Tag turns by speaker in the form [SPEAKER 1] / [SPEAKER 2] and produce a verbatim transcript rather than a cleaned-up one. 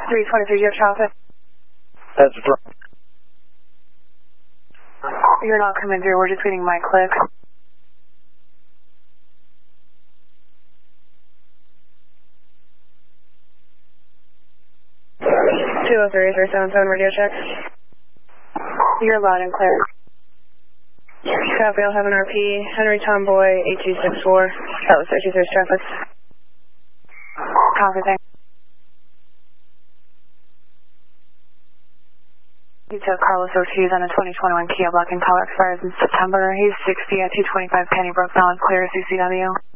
[SPEAKER 1] three twenty-three, do you have traffic?
[SPEAKER 2] That's wrong.
[SPEAKER 1] You're not coming through, we're just waiting my click. two oh three, three seven seven, radio check. You're loud and clear. Copy, I'll have an R P, Henry Tomboy, eight two six four. That was thirty-three traffic. Copy, thanks. You took Carlos Ortiz on a twenty twenty-one Kia Black and color expires in September. He's sixty at two twenty-five Pennybrook, valid clear, C C W.